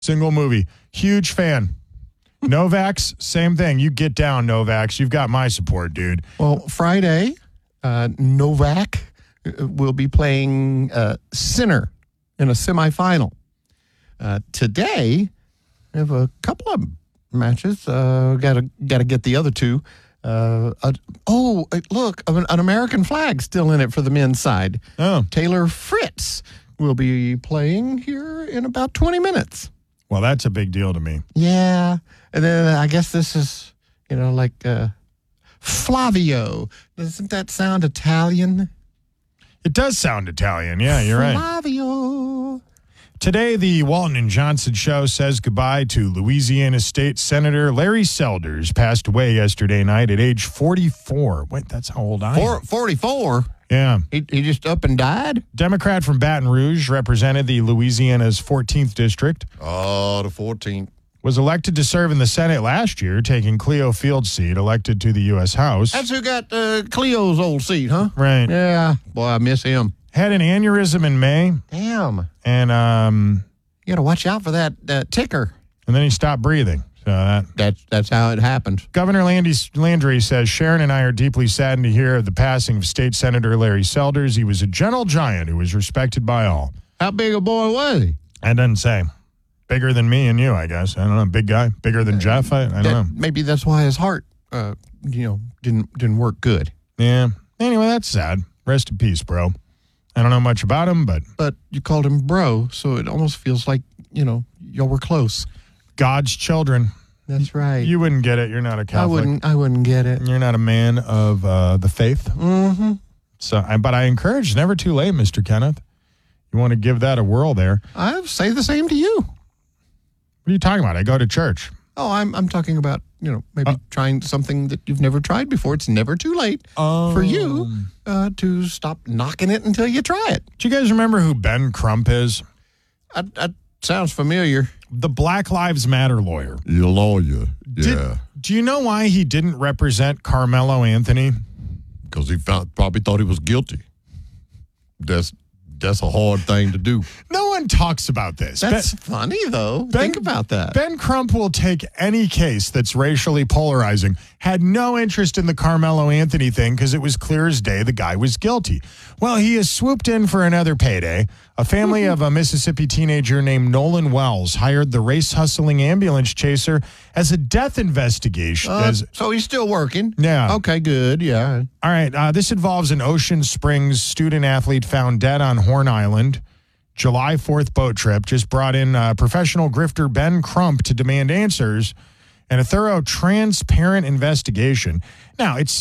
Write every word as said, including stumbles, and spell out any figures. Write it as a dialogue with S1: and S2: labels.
S1: Single movie. Huge fan. Novak's, same thing. You get down, Novak's. You've got my support, dude.
S2: Well, Friday, uh, Novak will be playing uh, Sinner in a semifinal. Uh, today, we have a couple of matches. Uh, gotta gotta get the other two. Uh, uh, oh, look, an, an American flag still in it for the men's side.
S1: Oh.
S2: Taylor Fritz will be playing here in about twenty minutes.
S1: Well, that's a big deal to me.
S2: Yeah. And then I guess this is, you know, like uh, Flavio. Doesn't that sound Italian?
S1: It does sound Italian. Yeah, you're right.
S2: Flavio.
S1: Today, the Walton and Johnson Show says goodbye to Louisiana State Senator Larry Selders, passed away yesterday night at age forty-four. Wait, that's how old I am.
S2: Four, forty-four?
S1: Yeah.
S2: He, he just up and died?
S1: Democrat from Baton Rouge, represented the Louisiana's fourteenth District.
S2: Oh, the fourteenth.
S1: Was elected to serve in the Senate last year, taking Cleo Field's seat, elected to the U S House.
S2: That's who got uh, Cleo's old seat, huh?
S1: Right.
S2: Yeah. Boy, I miss him.
S1: Had an aneurysm in May.
S2: Damn.
S1: And um,
S2: you got to watch out for that uh, ticker.
S1: And then he stopped breathing. So that
S2: that's that's how it happened.
S1: Governor Landy, Landry says, Sharon and I are deeply saddened to hear of the passing of State Senator Larry Selders. He was a gentle giant who was respected by all.
S2: How big a boy was he?
S1: I didn't say. Bigger than me and you, I guess. I don't know. Big guy. Bigger than Jeff. I, I don't
S2: that,
S1: know.
S2: Maybe that's why his heart, uh, you know, didn't didn't work good.
S1: Yeah. Anyway, that's sad. Rest in peace, bro. I don't know much about him, but...
S2: But you called him bro, so it almost feels like, you know, y'all were close.
S1: God's children.
S2: That's right.
S1: You wouldn't get it. You're not a Catholic.
S2: I wouldn't I wouldn't get it.
S1: You're not a man of uh, the faith.
S2: Mm-hmm.
S1: So, I, but I encourage, it's never too late, Mister Kenneth. You want to give that a whirl there.
S2: I say the same to you.
S1: What are you talking about? I go to church.
S2: Oh, I'm I'm talking about, you know, maybe
S1: Uh,
S2: trying something that you've never tried before. It's never too late
S1: Oh.
S2: for you uh, to stop knocking it until you try it.
S1: Do you guys remember who Ben Crump is?
S2: That, that sounds familiar.
S1: The Black Lives Matter lawyer.
S2: Your lawyer,
S1: Did, do you know why he didn't represent Carmelo Anthony?
S2: Because he found, probably thought he was guilty. That's that's a hard thing to do.
S1: No one talks about this.
S2: That's
S1: Ben,
S2: funny, though.
S1: Ben-
S2: Think about that.
S1: Ben Crump will take any case that's racially polarizing. Had no interest in the Carmelo Anthony thing because it was clear as day the guy was guilty. Well, he has swooped in for another payday. A family of a Mississippi teenager named Nolan Wells hired the race-hustling ambulance chaser as a death investigation.
S2: Uh,
S1: as,
S2: so he's still working.
S1: Yeah.
S2: Okay, good. Yeah.
S1: All right. Uh, this involves an Ocean Springs student-athlete found dead on Horn Island. July fourth boat trip just brought in uh, professional grifter Ben Crump to demand answers and a thorough, transparent investigation. Now, it's